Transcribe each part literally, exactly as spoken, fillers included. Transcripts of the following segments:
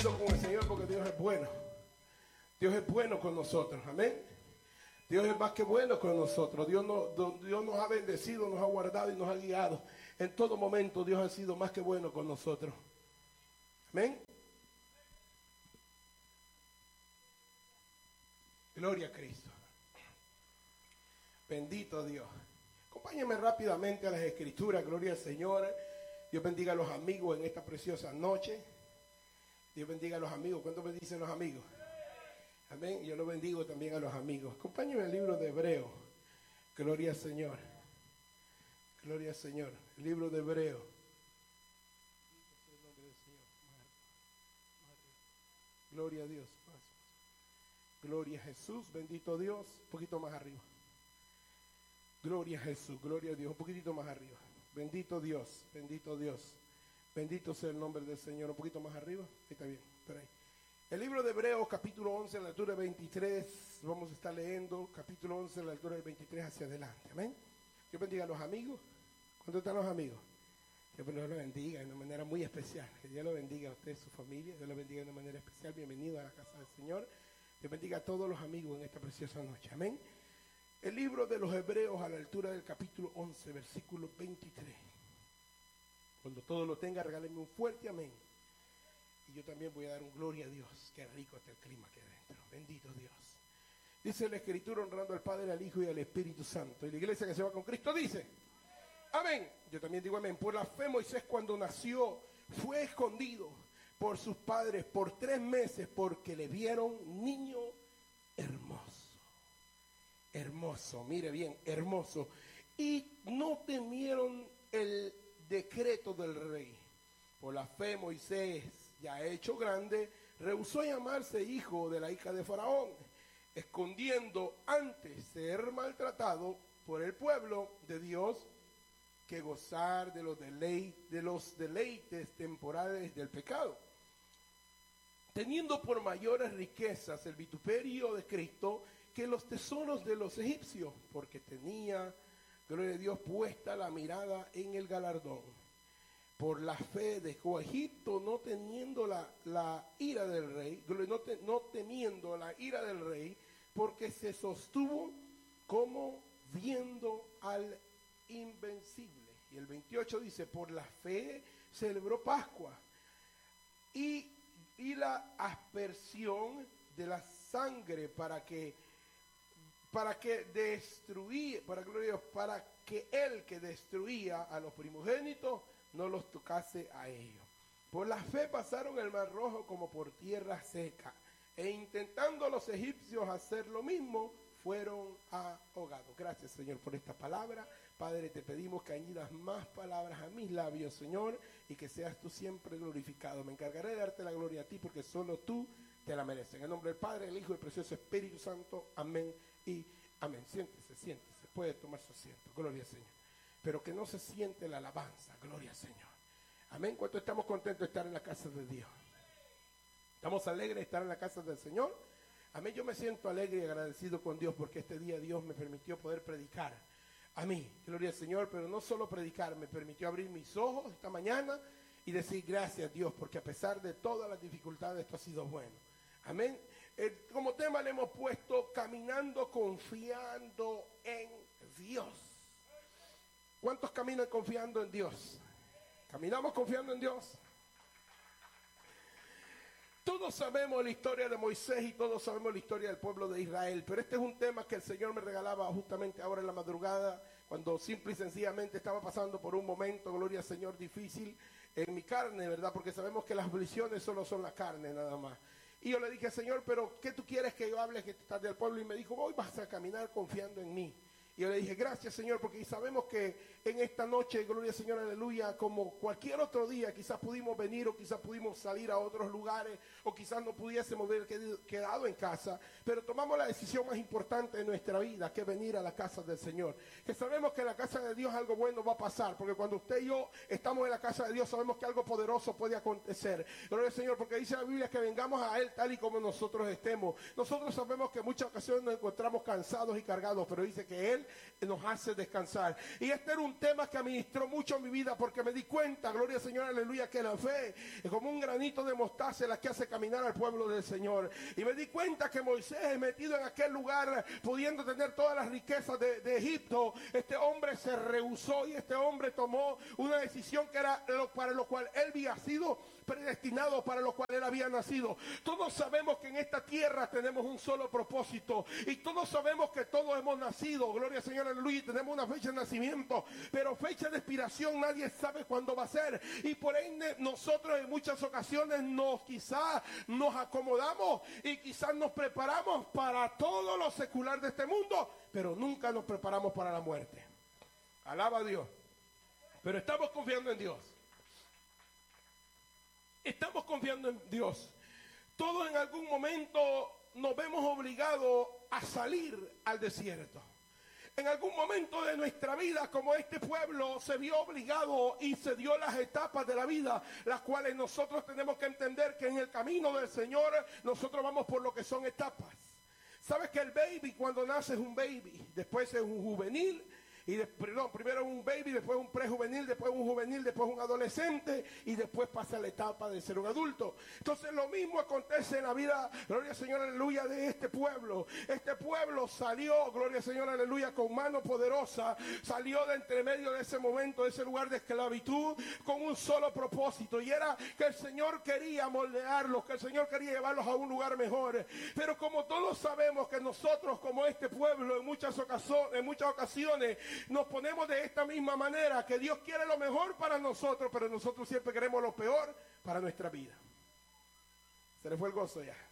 Con el Señor, porque Dios es bueno. Dios es bueno con nosotros, amén. Dios es más que bueno con nosotros. Dios, no, Dios nos ha bendecido, nos ha guardado y nos ha guiado. En todo momento Dios ha sido más que bueno con nosotros, amén. Gloria a Cristo. Bendito Dios. Acompáñenme rápidamente a las Escrituras. Gloria al Señor. Dios bendiga a los amigos en esta preciosa noche. Dios bendiga a los amigos. ¿Cuánto bendicen los amigos? Amén. Yo lo bendigo también a los amigos. Acompáñenme al libro de Hebreo. Gloria al Señor. Gloria al Señor. El libro de Hebreo. Gloria a Dios. Gloria a Jesús. Bendito Dios. Un poquito más arriba. Gloria a Jesús. Gloria a Dios. Un poquitito más arriba. Bendito Dios. Bendito Dios. Bendito sea el nombre del Señor. Un poquito más arriba. Ahí está bien. Por ahí. El libro de Hebreos, capítulo once, en la altura del veintitrés. Vamos a estar leyendo capítulo once, en la altura del veintitrés hacia adelante. Amén. Dios bendiga a los amigos. ¿Cuántos están los amigos? Que Dios los bendiga de una manera muy especial. Que Dios lo bendiga a usted y su familia. Dios lo bendiga de una manera especial. Bienvenido a la casa del Señor. Dios bendiga a todos los amigos en esta preciosa noche. Amén. El libro de los Hebreos, a la altura del capítulo once, versículo veintitrés. Cuando todo lo tenga, regálenme un fuerte amén. Y yo también voy a dar un gloria a Dios. Qué rico está el clima aquí adentro. Bendito Dios. Dice la Escritura, honrando al Padre, al Hijo y al Espíritu Santo. Y la iglesia que se va con Cristo dice amén. Yo también digo amén. Por la fe Moisés, cuando nació, fue escondido por sus padres por tres meses porque le vieron niño hermoso. Hermoso, mire bien, hermoso. Y no temieron el decreto del rey. Por la fe Moisés, ya hecho grande, rehusó llamarse hijo de la hija de Faraón, escondiendo antes ser maltratado por el pueblo de Dios que gozar de los, delei- de los deleites temporales del pecado, teniendo por mayores riquezas el vituperio de Cristo que los tesoros de los egipcios, porque tenía, gloria a Dios, puesta la mirada en el galardón. Por la fe dejó a Egipto, no teniendo la, la ira del rey, no, te, no temiendo la ira del rey, porque se sostuvo como viendo al invencible. Y el veintiocho dice, por la fe celebró Pascua y, y la aspersión de la sangre para que para que destruía, para, para que el que destruía a los primogénitos no los tocase a ellos. Por la fe pasaron el mar rojo como por tierra seca, e intentando los egipcios hacer lo mismo, fueron ahogados. Gracias, Señor, por esta palabra. Padre, te pedimos que añadas más palabras a mis labios, Señor, y que seas tú siempre glorificado. Me encargaré de darte la gloria a ti, porque solo tú te la mereces. En el nombre del Padre, del Hijo y del precioso Espíritu Santo. Amén y amén. Siéntese, siéntese. Puede tomar su asiento. Gloria al Señor. Pero que no se siente la alabanza. Gloria al Señor. Amén. ¿Cuánto estamos contentos de estar en la casa de Dios? ¿Estamos alegres de estar en la casa del Señor? Amén. Yo me siento alegre y agradecido con Dios porque este día Dios me permitió poder predicar a mí. Gloria al Señor. Pero no solo predicar, me permitió abrir mis ojos esta mañana y decir gracias a Dios, porque a pesar de todas las dificultades esto ha sido bueno. Amén. Eh, como tema le hemos puesto caminando confiando en Dios. ¿Cuántos caminan confiando en Dios? ¿Caminamos confiando en Dios? Todos sabemos la historia de Moisés y todos sabemos la historia del pueblo de Israel, pero este es un tema que el Señor me regalaba justamente ahora en la madrugada, cuando simple y sencillamente estaba pasando por un momento, gloria al Señor, difícil en mi carne, ¿verdad? Porque sabemos que las aflicciones solo son la carne nada más. Y yo le dije, Señor, pero ¿qué tú quieres que yo hable que estás del pueblo? Y me dijo, hoy vas a caminar confiando en mí. Y yo le dije, gracias, Señor, porque sabemos que en esta noche, gloria al Señor, aleluya, como cualquier otro día, quizás pudimos venir o quizás pudimos salir a otros lugares o quizás no pudiésemos haber quedado en casa, pero tomamos la decisión más importante de nuestra vida, que es venir a la casa del Señor. Que sabemos que en la casa de Dios algo bueno va a pasar, porque cuando usted y yo estamos en la casa de Dios, sabemos que algo poderoso puede acontecer. Gloria al Señor, porque dice la Biblia que vengamos a Él tal y como nosotros estemos. Nosotros sabemos que en muchas ocasiones nos encontramos cansados y cargados, pero dice que Él Él nos hace descansar. Y este era un tema que administró mucho mi vida, porque me di cuenta, gloria al Señor, aleluya, que la fe es como un granito de mostaza la que hace caminar al pueblo del Señor. Y me di cuenta que Moisés, metido en aquel lugar, pudiendo tener todas las riquezas de, de Egipto, este hombre se rehusó y este hombre tomó una decisión que era lo, para lo cual él había sido predestinado, para lo cual él había nacido. Todos sabemos que en esta tierra tenemos un solo propósito, y todos sabemos que todos hemos nacido, gloria al Señor, aleluya, y tenemos una fecha de nacimiento, pero fecha de expiración nadie sabe cuándo va a ser. Y por ende nosotros en muchas ocasiones nos quizás nos acomodamos y quizás nos preparamos para todo lo secular de este mundo, pero nunca nos preparamos para la muerte. Alaba a Dios. Pero estamos confiando en Dios. Estamos confiando en Dios. Todos en algún momento nos vemos obligados a salir al desierto. En algún momento de nuestra vida, como este pueblo se vio obligado y se dio las etapas de la vida, las cuales nosotros tenemos que entender que en el camino del Señor nosotros vamos por lo que son etapas. ¿Sabes que el baby cuando nace es un baby? Después es un juvenil. Y de, no, primero un baby, después un prejuvenil, después un juvenil, después un adolescente, y después pasa la etapa de ser un adulto. Entonces lo mismo acontece en la vida, gloria al Señor, aleluya, de este pueblo. Este pueblo salió, gloria al Señor, aleluya, con mano poderosa, salió de entre medio de ese momento, de ese lugar de esclavitud, con un solo propósito, y era que el Señor quería moldearlos, que el Señor quería llevarlos a un lugar mejor. Pero como todos sabemos que nosotros, como este pueblo, en muchas ocasiones, en muchas ocasiones nos ponemos de esta misma manera, que Dios quiere lo mejor para nosotros, pero nosotros siempre queremos lo peor para nuestra vida. Se le fue el gozo ya.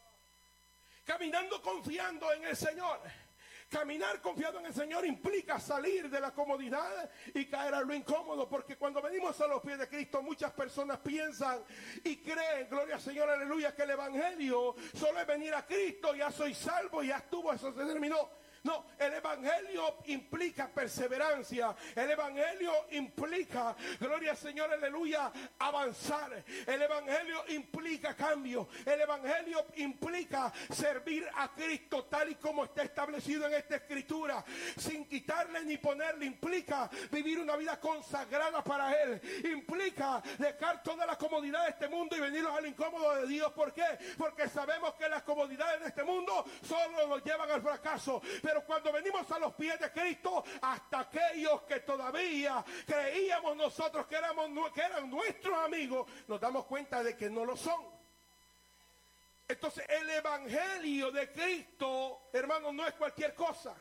Caminando confiando en el Señor. Caminar confiado en el Señor implica salir de la comodidad y caer a lo incómodo, porque cuando venimos a los pies de Cristo, muchas personas piensan y creen, gloria al Señor, aleluya, que el evangelio solo es venir a Cristo, ya soy salvo, ya estuvo, eso se terminó. No, el evangelio implica perseverancia. El evangelio implica, gloria al Señor, aleluya, avanzar. El evangelio implica cambio. El evangelio implica servir a Cristo tal y como está establecido en esta escritura, sin quitarle ni ponerle. Implica vivir una vida consagrada para Él. Implica dejar toda la comodidad de este mundo y venirnos al incómodo de Dios. ¿Por qué? Porque sabemos que las comodidades de este mundo solo nos llevan al fracaso. Pero cuando venimos a los pies de Cristo, hasta aquellos que todavía creíamos nosotros que, éramos, que eran nuestros amigos, nos damos cuenta de que no lo son. Entonces el evangelio de Cristo, hermanos, no es cualquier cosa.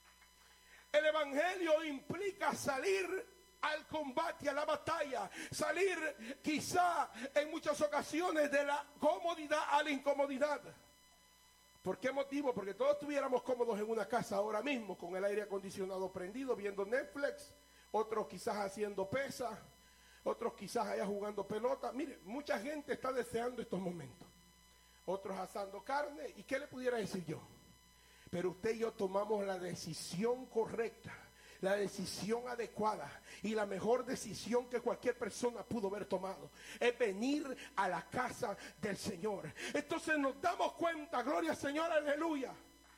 El evangelio implica salir al combate, a la batalla, salir quizá en muchas ocasiones de la comodidad a la incomodidad. ¿Por qué motivo? Porque todos estuviéramos cómodos en una casa ahora mismo, con el aire acondicionado prendido, viendo Netflix, otros quizás haciendo pesas, otros quizás allá jugando pelota. Mire, mucha gente está deseando estos momentos. Otros asando carne, ¿y qué le pudiera decir yo? Pero usted y yo tomamos la decisión correcta, la decisión adecuada y la mejor decisión que cualquier persona pudo haber tomado es venir a la casa del Señor. Entonces nos damos cuenta, gloria al Señor, aleluya,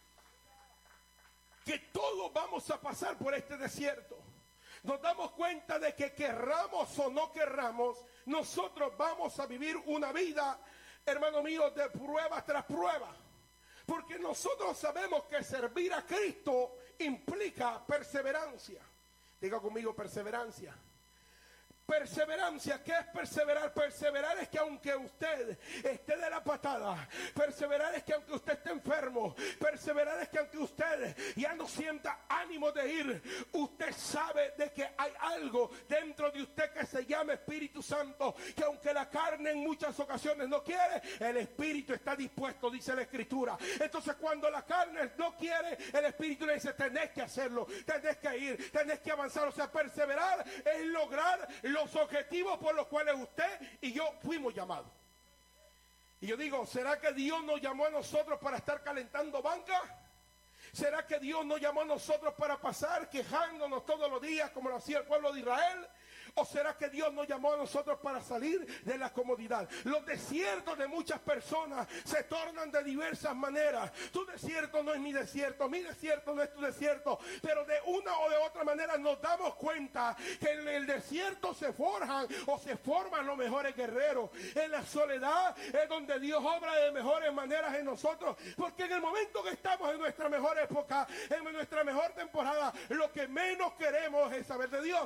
que todos vamos a pasar por este desierto. Nos damos cuenta de que querramos o no querramos, nosotros vamos a vivir una vida, hermano mío, de prueba tras prueba. Porque nosotros sabemos que servir a Cristo implica perseverancia. Diga conmigo, perseverancia. Perseverancia, ¿qué es perseverar? Perseverar es que aunque usted esté de la patada, perseverar es que aunque usted esté enfermo, perseverar es que aunque usted ya no sienta ánimo de ir, usted sabe de que hay algo dentro de usted que se llama Espíritu Santo, que aunque la carne en muchas ocasiones no quiere, el Espíritu está dispuesto, dice la Escritura. Entonces cuando la carne no quiere, el Espíritu le dice, tenés que hacerlo, tenés que ir, tenés que avanzar. O sea, perseverar es lograr los objetivos por los cuales usted y yo fuimos llamados. Y yo digo, ¿será que Dios nos llamó a nosotros para estar calentando banca? ¿Será que Dios nos llamó a nosotros para pasar quejándonos todos los días como lo hacía el pueblo de Israel? ¿O será que Dios nos llamó a nosotros para salir de la comodidad? Los desiertos de muchas personas se tornan de diversas maneras. Tu desierto no es mi desierto, mi desierto no es tu desierto, pero de una o de otra manera nos damos cuenta que en el desierto se forjan o se forman los mejores guerreros. En la soledad es donde Dios obra de mejores maneras en nosotros, porque en el momento que estamos en nuestra mejor época, en nuestra mejor temporada, lo que menos queremos es saber de Dios.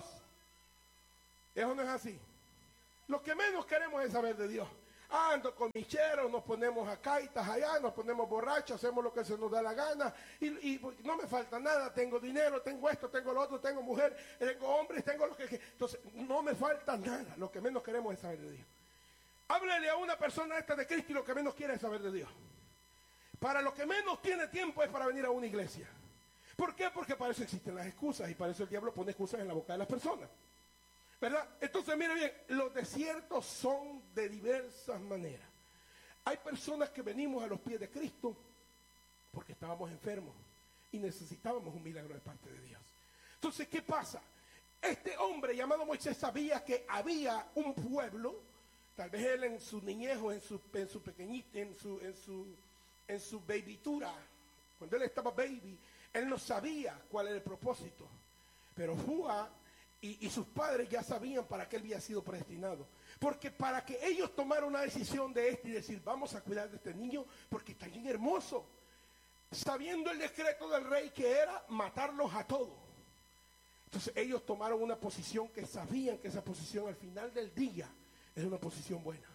Eso no es así. Lo que menos queremos es saber de Dios. Ando con micheros, nos ponemos a caitas allá, nos ponemos borrachos, hacemos lo que se nos da la gana y, y no me falta nada, tengo dinero, tengo esto, tengo lo otro, tengo mujer, tengo hombres, tengo lo que... Entonces no me falta nada, lo que menos queremos es saber de Dios. Háblele a una persona esta de Cristo y lo que menos quiere es saber de Dios. Para lo que menos tiene tiempo es para venir a una iglesia. ¿Por qué? Porque para eso existen las excusas y para eso el diablo pone excusas en la boca de las personas. ¿Verdad? Entonces, mire bien, los desiertos son de diversas maneras. Hay personas que venimos a los pies de Cristo porque estábamos enfermos y necesitábamos un milagro de parte de Dios. Entonces, ¿qué pasa? Este hombre llamado Moisés sabía que había un pueblo, tal vez él en su niñez o en su, en su pequeñita, en su, en su, en su babytura, cuando él estaba baby, él no sabía cuál era el propósito, pero Fua Y, y sus padres ya sabían para qué él había sido predestinado. Porque para que ellos tomaran una decisión de este y decir, vamos a cuidar de este niño porque está bien hermoso, sabiendo el decreto del rey que era matarlos a todos. Entonces ellos tomaron una posición que sabían que esa posición al final del día era una posición buena.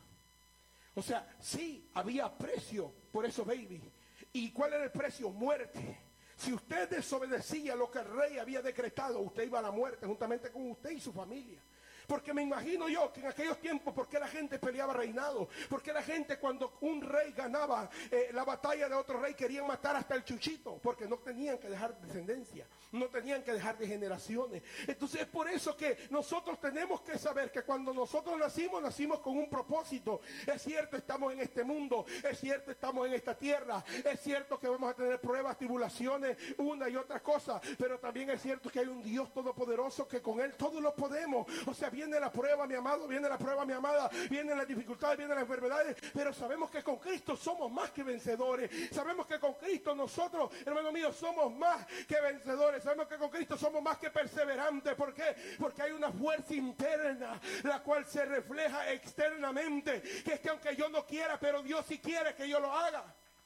O sea, sí, había precio por esos babies. ¿Y cuál era el precio? Muerte. Si usted desobedecía lo que el rey había decretado, usted iba a la muerte juntamente con usted y su familia. Porque me imagino yo que en aquellos tiempos, ¿por qué la gente peleaba reinado? ¿Por qué la gente cuando un rey ganaba eh, la batalla de otro rey querían matar hasta el chuchito? Porque no tenían que dejar descendencia, no tenían que dejar de generaciones. Entonces es por eso que nosotros tenemos que saber que cuando nosotros nacimos, nacimos con un propósito. Es cierto, estamos en este mundo, es cierto, estamos en esta tierra, es cierto que vamos a tener pruebas, tribulaciones, una y otra cosa, pero también es cierto que hay un Dios todopoderoso que con Él todo lo podemos. O sea, viene la prueba, mi amado, viene la prueba, mi amada, vienen las dificultades, vienen las enfermedades, pero sabemos que con Cristo somos más que vencedores. Sabemos que con Cristo nosotros, hermano mío, somos más que vencedores. Sabemos que con Cristo somos más que perseverantes. ¿Por qué? Porque hay una fuerza interna, la cual se refleja externamente, que es que aunque yo no quiera, pero Dios sí quiere que yo lo haga.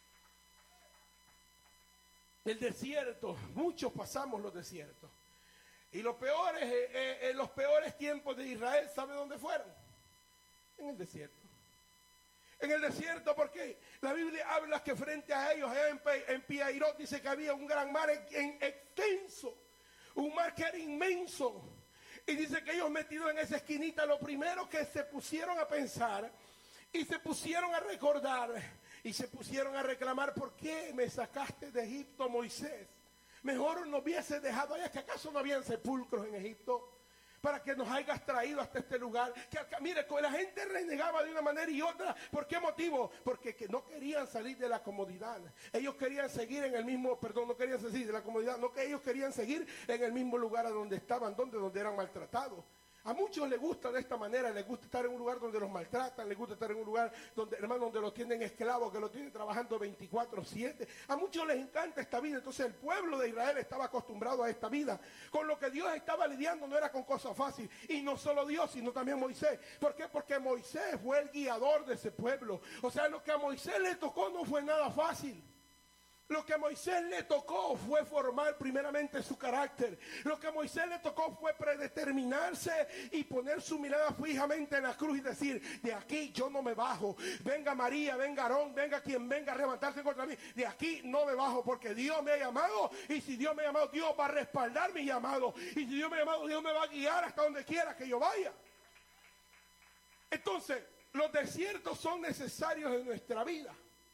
El desierto, muchos pasamos los desiertos. Y los peores, eh, eh, los peores tiempos de Israel, ¿sabe dónde fueron? En el desierto. En el desierto, porque la Biblia habla que frente a ellos, en, en Piairot, dice que había un gran mar en, en extenso, un mar que era inmenso. Y dice que ellos metidos en esa esquinita, lo primero que se pusieron a pensar y se pusieron a recordar y se pusieron a reclamar, ¿por qué me sacaste de Egipto, Moisés? Mejor nos hubiese dejado allá, que acaso no habían sepulcros en Egipto, para que nos hayas traído hasta este lugar. Que acá, mire, la gente renegaba de una manera y otra. ¿Por qué motivo? Porque que no querían salir de la comodidad. Ellos querían seguir en el mismo, perdón, no querían salir de la comodidad, no, que ellos querían seguir en el mismo lugar a donde estaban, donde, donde eran maltratados. A muchos les gusta de esta manera, les gusta estar en un lugar donde los maltratan, les gusta estar en un lugar donde, hermano, donde los tienen esclavos, que los tienen trabajando veinticuatro siete. A muchos les encanta esta vida. Entonces el pueblo de Israel estaba acostumbrado a esta vida. Con lo que Dios estaba lidiando no era con cosas fáciles. Y no solo Dios, sino también Moisés. ¿Por qué? Porque Moisés fue el guiador de ese pueblo. O sea, lo que a Moisés le tocó no fue nada fácil. Lo que a Moisés le tocó fue formar primeramente su carácter. Lo que a Moisés le tocó fue predeterminarse y poner su mirada fijamente en la cruz y decir, de aquí yo no me bajo. Venga María, venga Aarón, venga quien venga a levantarse contra mí. De aquí no me bajo porque Dios me ha llamado. Y si Dios me ha llamado, Dios va a respaldar mi llamado. Y si Dios me ha llamado, Dios me va a guiar hasta donde quiera que yo vaya. Entonces, los desiertos son necesarios en nuestra vida.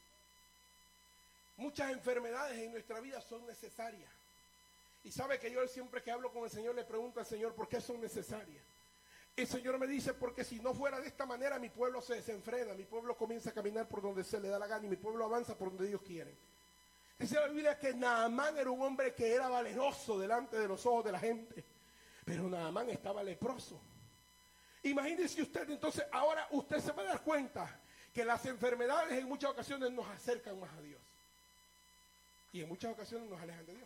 Muchas enfermedades en nuestra vida son necesarias. Y sabe que yo siempre que hablo con el Señor le pregunto al Señor por qué son necesarias. El Señor me dice, porque si no fuera de esta manera mi pueblo se desenfrena, mi pueblo comienza a caminar por donde se le da la gana y mi pueblo avanza por donde ellos quieren. Dice la Biblia que Naamán era un hombre que era valeroso delante de los ojos de la gente, pero Naamán estaba leproso. Imagínese usted, entonces ahora usted se va a dar cuenta que las enfermedades en muchas ocasiones nos acercan más a Dios. Y en muchas ocasiones nos alejan de Dios.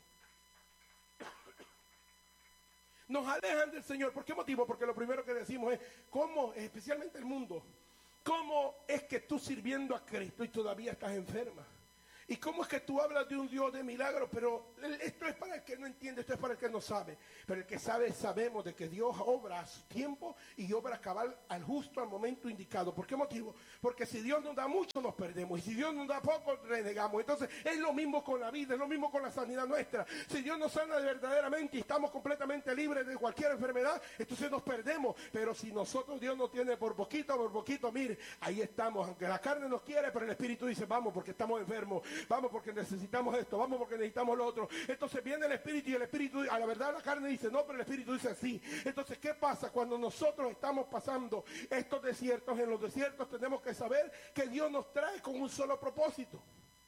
Nos alejan del Señor. ¿Por qué motivo? Porque lo primero que decimos es, ¿cómo, especialmente el mundo, cómo es que tú sirviendo a Cristo y todavía estás enferma? ¿Y cómo es que tú hablas de un Dios de milagros? Pero esto es para el que no entiende, esto es para el que no sabe. Pero el que sabe, sabemos de que Dios obra a su tiempo y obra cabal al justo al momento indicado. ¿Por qué motivo? Porque si Dios nos da mucho, nos perdemos. Y si Dios nos da poco, renegamos. Entonces es lo mismo con la vida, es lo mismo con la sanidad nuestra. Si Dios nos sana verdaderamente y estamos completamente libres de cualquier enfermedad, entonces nos perdemos. Pero si nosotros Dios nos tiene por poquito, por poquito, mire, ahí estamos. Aunque la carne nos quiere, pero el Espíritu dice, vamos porque estamos enfermos. Vamos porque necesitamos esto, vamos porque necesitamos lo otro. Entonces viene el Espíritu y el Espíritu, a la verdad la carne dice no, pero el Espíritu dice sí. Entonces, ¿qué pasa? Cuando nosotros estamos pasando estos desiertos, en los desiertos tenemos que saber que Dios nos trae con un solo propósito.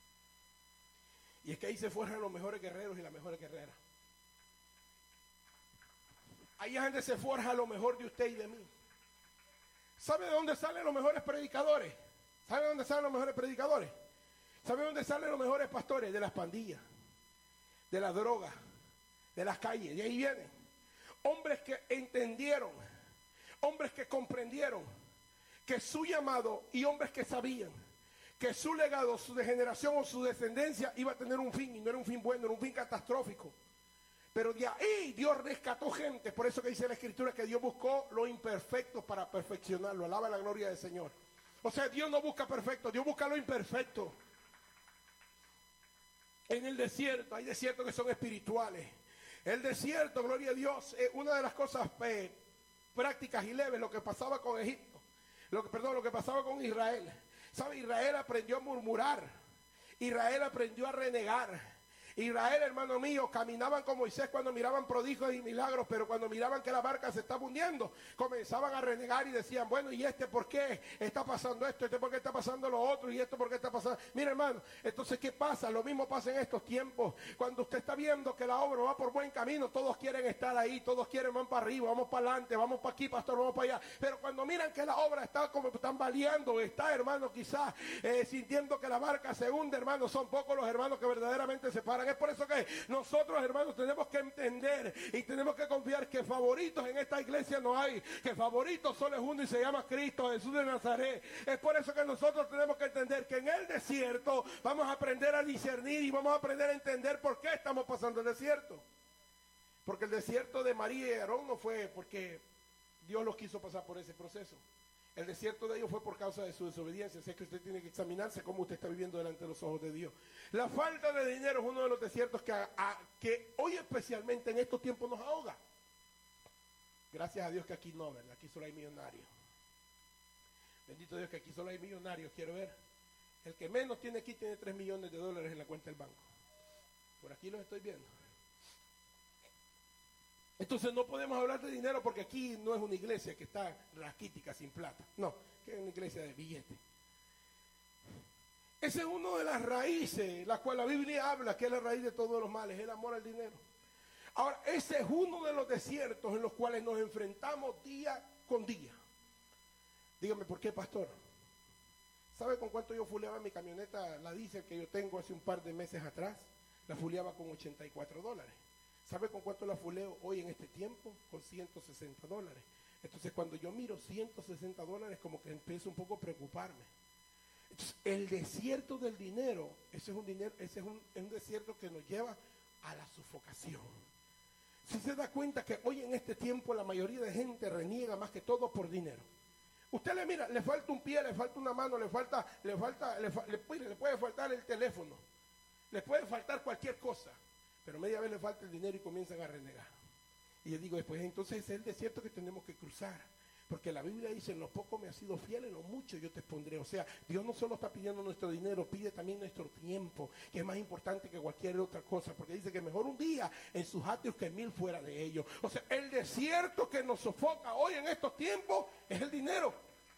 Y es que ahí se forjan los mejores guerreros y las mejores guerreras. Ahí es donde se forja lo mejor de usted y de mí. ¿Sabe de dónde salen los mejores predicadores? ¿Sabe de dónde salen los mejores predicadores? ¿Sabe dónde salen los mejores pastores? De las pandillas, de las drogas, de las calles. De ahí vienen. Hombres que entendieron, hombres que comprendieron que su llamado y hombres que sabían que su legado, su degeneración o su descendencia iba a tener un fin y no era un fin bueno, era un fin catastrófico. Pero de ahí Dios rescató gente. Por eso que dice la Escritura que Dios buscó lo imperfecto para perfeccionarlo. Alaba la gloria del Señor. O sea, Dios no busca perfecto, Dios busca lo imperfecto. En el desierto, hay desiertos que son espirituales. El desierto, gloria a Dios, es una de las cosas eh, prácticas y leves, lo que pasaba con Egipto, lo que, perdón, lo que pasaba con Israel. ¿Sabe? Israel aprendió a murmurar, Israel aprendió a renegar. Israel, hermano mío, caminaban con Moisés cuando miraban prodigios y milagros, pero cuando miraban que la barca se estaba hundiendo, comenzaban a renegar y decían, bueno, ¿y este por qué está pasando esto? ¿Este por qué está pasando lo otro? ¿Y esto por qué está pasando? Mira, hermano, entonces, ¿qué pasa? Lo mismo pasa en estos tiempos. Cuando usted está viendo que la obra va por buen camino, todos quieren estar ahí, todos quieren, van para arriba, vamos para adelante, vamos para aquí, pastor, vamos para allá. Pero cuando miran que la obra está como tambaleando, está, hermano, quizás eh, sintiendo que la barca se hunde, hermano, son pocos los hermanos que verdaderamente se paran. Es por eso que nosotros, hermanos, tenemos que entender y tenemos que confiar que favoritos en esta iglesia no hay, que favoritos solo es uno y se llama Cristo Jesús de Nazaret. Es por eso que nosotros tenemos que entender que en el desierto vamos a aprender a discernir y vamos a aprender a entender por qué estamos pasando el desierto. Porque el desierto de María y Aarón no fue porque Dios los quiso pasar por ese proceso. El desierto de ellos fue por causa de su desobediencia. Así que usted tiene que examinarse cómo usted está viviendo delante de los ojos de Dios. La falta de dinero es uno de los desiertos que, a, a, que hoy especialmente en estos tiempos nos ahoga. Gracias a Dios que aquí no, ¿verdad? Aquí solo hay millonarios. Bendito Dios que aquí solo hay millonarios. Quiero ver. El que menos tiene aquí tiene tres millones de dólares en la cuenta del banco. Por aquí los estoy viendo. Entonces no podemos hablar de dinero porque aquí no es una iglesia que está raquítica sin plata. No, que es una iglesia de billetes. Ese es uno de las raíces, la cual la Biblia habla, que es la raíz de todos los males, el amor al dinero. Ahora, ese es uno de los desiertos en los cuales nos enfrentamos día con día. Dígame, ¿por qué, pastor? ¿Sabe con cuánto yo fuleaba mi camioneta, la diésel que yo tengo hace un par de meses atrás? La fuleaba con ochenta y cuatro dólares. ¿Sabe con cuánto la fuleo hoy en este tiempo? Con ciento sesenta dólares. Entonces, cuando yo miro ciento sesenta dólares, como que empiezo un poco a preocuparme. Entonces, el desierto del dinero, ese es un dinero, ese es un, es un desierto que nos lleva a la sufocación. Si se da cuenta que hoy en este tiempo la mayoría de gente reniega más que todo por dinero. Usted le mira, le falta un pie, le falta una mano, le falta, le falta, le, le, le puede faltar el teléfono, le puede faltar cualquier cosa. Pero media vez le falta el dinero y comienzan a renegar. Y yo digo después, entonces es el desierto que tenemos que cruzar. Porque la Biblia dice, en lo poco me has sido fiel, en lo mucho yo te pondré. O sea, Dios no solo está pidiendo nuestro dinero, pide también nuestro tiempo, que es más importante que cualquier otra cosa. Porque dice que mejor un día en sus atrios que mil fuera de ellos. O sea, el desierto que nos sofoca hoy en estos tiempos es el dinero.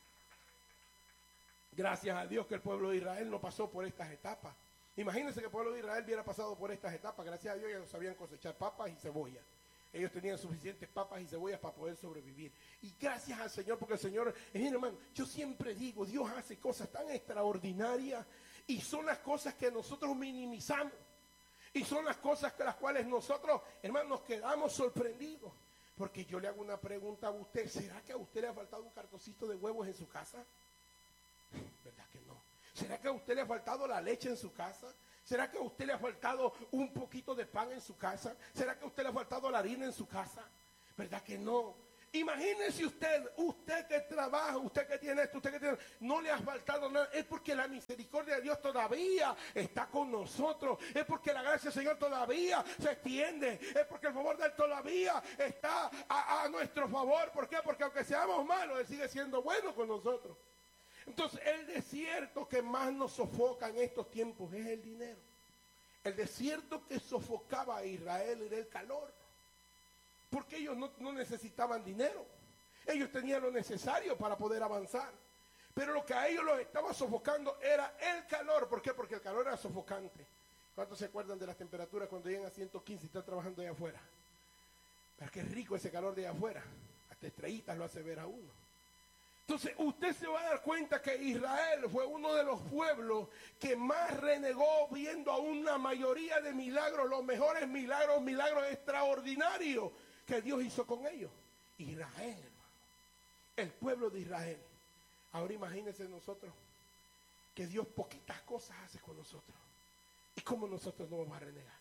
Gracias a Dios que el pueblo de Israel no pasó por estas etapas. Imagínense que el pueblo de Israel hubiera pasado por estas etapas. Gracias a Dios ya no sabían cosechar papas y cebollas. Ellos tenían suficientes papas y cebollas para poder sobrevivir. Y gracias al Señor, porque el Señor, mi hermano, yo siempre digo, Dios hace cosas tan extraordinarias y son las cosas que nosotros minimizamos. Y son las cosas con las cuales nosotros, hermanos, nos quedamos sorprendidos. Porque yo le hago una pregunta a usted, ¿será que a usted le ha faltado un cartoncito de huevos en su casa? ¿Verdad que no? ¿Será que a usted le ha faltado la leche en su casa? ¿Será que a usted le ha faltado un poquito de pan en su casa? ¿Será que a usted le ha faltado la harina en su casa? ¿Verdad que no? Imagínese usted, usted que trabaja, usted que tiene esto, usted que tiene, no le ha faltado nada, es porque la misericordia de Dios todavía está con nosotros, es porque la gracia del Señor todavía se extiende, es porque el favor de Él todavía está a, a nuestro favor. ¿Por qué? Porque aunque seamos malos, Él sigue siendo bueno con nosotros. Entonces, el desierto que más nos sofoca en estos tiempos es el dinero. El desierto que sofocaba a Israel era el calor. Porque ellos no, no necesitaban dinero. Ellos tenían lo necesario para poder avanzar. Pero lo que a ellos los estaba sofocando era el calor. ¿Por qué? Porque el calor era sofocante. ¿Cuántos se acuerdan de las temperaturas cuando llegan a ciento quince y están trabajando allá afuera? Pero qué rico ese calor de allá afuera. Hasta estrellitas lo hace ver a uno. Entonces usted se va a dar cuenta que Israel fue uno de los pueblos que más renegó, viendo a una mayoría de milagros, los mejores milagros, milagros extraordinarios que Dios hizo con ellos. Israel, hermano, el pueblo de Israel. Ahora imagínense nosotros que Dios poquitas cosas hace con nosotros. ¿Y cómo nosotros no vamos a renegar?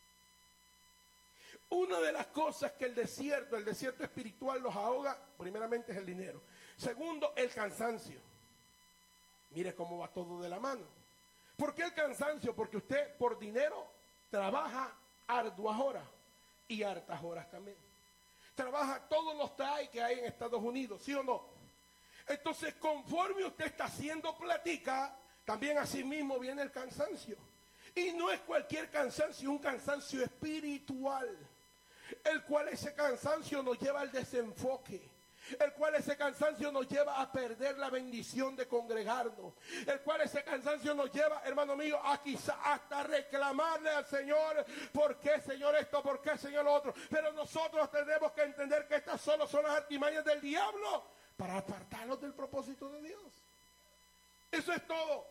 Una de las cosas que el desierto, el desierto espiritual los ahoga, primeramente es el dinero. Segundo, el cansancio. Mire cómo va todo de la mano. ¿Por qué el cansancio? Porque usted por dinero trabaja arduas horas y hartas horas también. Trabaja todos los trabajos que hay en Estados Unidos, ¿sí o no? Entonces, conforme usted está haciendo platica, también así mismo viene el cansancio. Y no es cualquier cansancio, un cansancio espiritual, el cual ese cansancio nos lleva al desenfoque. El cual ese cansancio nos lleva a perder la bendición de congregarnos. El cual ese cansancio nos lleva, hermano mío, a quizá hasta reclamarle al Señor, ¿por qué, Señor, esto? ¿Por qué, Señor, lo otro? Pero nosotros tenemos que entender que estas solo son las artimañas del diablo para apartarnos del propósito de Dios. Eso es todo.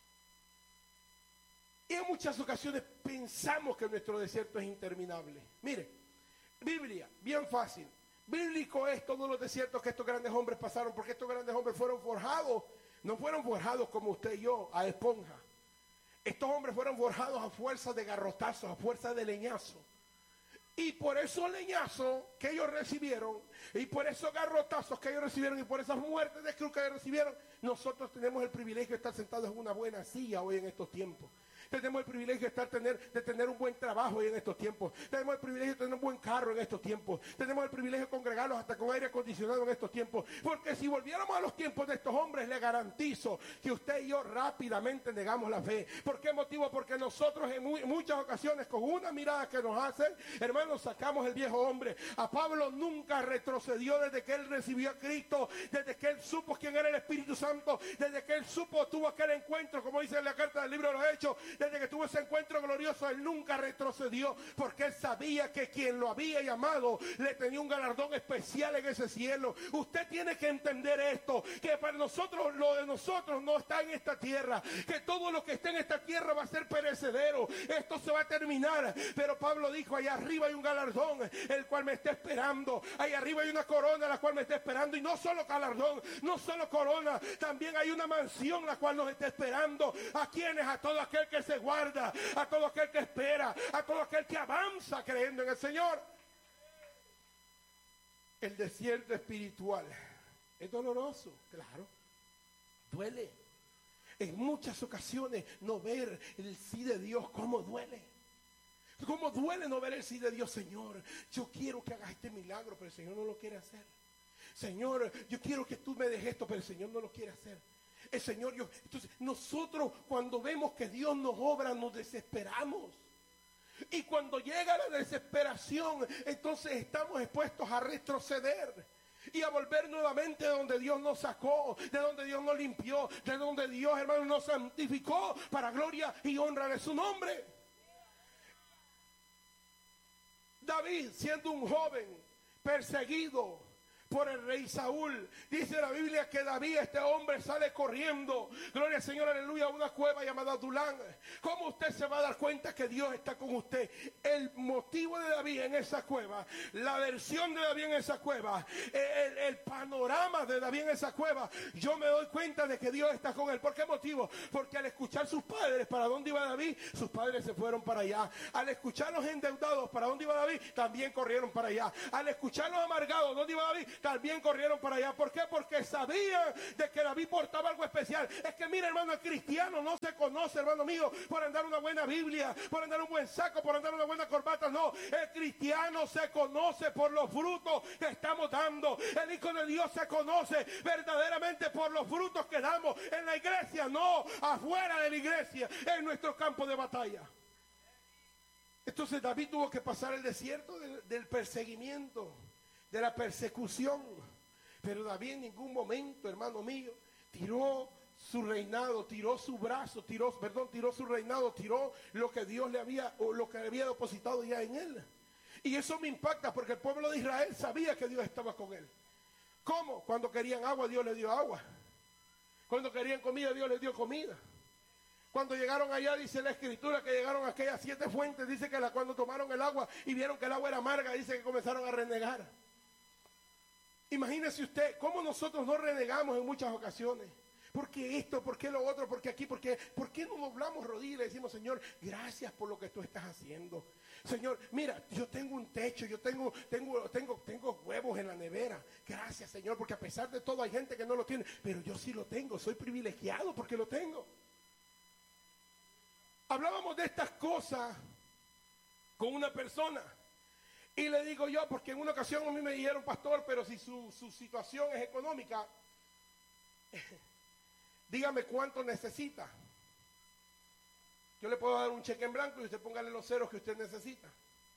Y en muchas ocasiones pensamos que nuestro desierto es interminable. Mire, Biblia, bien fácil. Bíblico es todos los desiertos que estos grandes hombres pasaron, porque estos grandes hombres fueron forjados, no fueron forjados como usted y yo, a esponja. Estos hombres fueron forjados a fuerza de garrotazos, a fuerza de leñazo. Y por esos leñazos que ellos recibieron, y por esos garrotazos que ellos recibieron, y por esas muertes de cruz que ellos recibieron, nosotros tenemos el privilegio de estar sentados en una buena silla hoy en estos tiempos. Tenemos el privilegio de, estar, tener, de tener un buen trabajo hoy en estos tiempos. Tenemos el privilegio de tener un buen carro en estos tiempos. Tenemos el privilegio de congregarnos hasta con aire acondicionado en estos tiempos. Porque si volviéramos a los tiempos de estos hombres, le garantizo que usted y yo rápidamente negamos la fe. ¿Por qué motivo? Porque nosotros en muy, muchas ocasiones, con una mirada que nos hacen, hermanos, sacamos el viejo hombre. A Pablo nunca retrocedió desde que él recibió a Cristo, desde que él supo quién era el Espíritu Santo, desde que él supo, tuvo aquel encuentro, como dice en la carta del libro de los Hechos. Desde que tuvo ese encuentro glorioso, él nunca retrocedió, porque él sabía que quien lo había llamado le tenía un galardón especial en ese cielo. Usted tiene que entender esto, que para nosotros, lo de nosotros no está en esta tierra, que todo lo que está en esta tierra va a ser perecedero, esto se va a terminar. Pero Pablo dijo, allá arriba hay un galardón, el cual me está esperando, allá arriba hay una corona, la cual me está esperando, y no solo galardón, no solo corona, también hay una mansión la cual nos está esperando. ¿A quiénes? A todo aquel que se guarda, a todo aquel que espera, a todo aquel que avanza creyendo en el Señor. El desierto espiritual es doloroso, claro, duele. En muchas ocasiones no ver el sí de Dios, cómo duele. Cómo duele no ver el sí de Dios. Señor, yo quiero que hagas este milagro, pero el Señor no lo quiere hacer. Señor, yo quiero que tú me dejes esto, pero el Señor no lo quiere hacer. El Señor, yo, entonces nosotros cuando vemos que Dios nos obra, nos desesperamos. Y cuando llega la desesperación, entonces estamos expuestos a retroceder y a volver nuevamente de donde Dios nos sacó, de donde Dios nos limpió, de donde Dios, hermano, nos santificó para gloria y honra de su nombre. David, siendo un joven perseguido por el rey Saúl, dice la Biblia que David, este hombre, sale corriendo, gloria al Señor, aleluya, a una cueva llamada Adulán. ¿Cómo usted se va a dar cuenta que Dios está con usted? El motivo de David en esa cueva, la versión de David en esa cueva, el, el panorama de David en esa cueva, yo me doy cuenta de que Dios está con él. ¿Por qué motivo? Porque al escuchar sus padres, ¿para dónde iba David? Sus padres se fueron para allá. Al escuchar los endeudados, ¿para dónde iba David? También corrieron para allá. Al escuchar los amargados, ¿dónde iba David? También corrieron para allá. ¿Por qué? Porque sabían de que David portaba algo especial. Es que mira, hermano, el cristiano no se conoce, hermano mío, por andar una buena Biblia, por andar un buen saco, por andar una buena corbata. No, el cristiano se conoce por los frutos que estamos dando. El hijo de Dios se conoce verdaderamente por los frutos que damos en la iglesia, no afuera de la iglesia, en nuestro campo de batalla. Entonces David tuvo que pasar el desierto del, del perseguimiento, de la persecución. Pero David en ningún momento, hermano mío, tiró su reinado, tiró su brazo, tiró, perdón, tiró su reinado, tiró lo que Dios le había, o lo que había depositado ya en él. Y eso me impacta porque el pueblo de Israel sabía que Dios estaba con él. ¿Cómo? Cuando querían agua, Dios les dio agua. Cuando querían comida, Dios les dio comida. Cuando llegaron allá, dice la escritura que llegaron a aquellas siete fuentes, dice que la, cuando tomaron el agua y vieron que el agua era amarga, dice que comenzaron a renegar. Imagínese usted cómo nosotros no renegamos en muchas ocasiones. ¿Por qué esto? ¿Por qué lo otro? ¿Por qué aquí? ¿Por qué? ¿Por qué no doblamos rodillas y decimos, Señor, gracias por lo que tú estás haciendo? Señor, mira, yo tengo un techo, yo tengo, tengo, tengo, tengo huevos en la nevera. Gracias, Señor, porque a pesar de todo hay gente que no lo tiene, pero yo sí lo tengo, soy privilegiado porque lo tengo. Hablábamos de estas cosas con una persona. Y le digo yo, porque en una ocasión a mí me dijeron, pastor, pero si su, su situación es económica, dígame cuánto necesita. Yo le puedo dar un cheque en blanco y usted póngale los ceros que usted necesita.